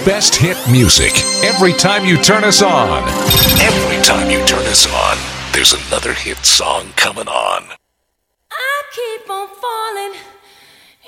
best hit music every time you turn us on. Every time you turn us on, there's another hit song coming on.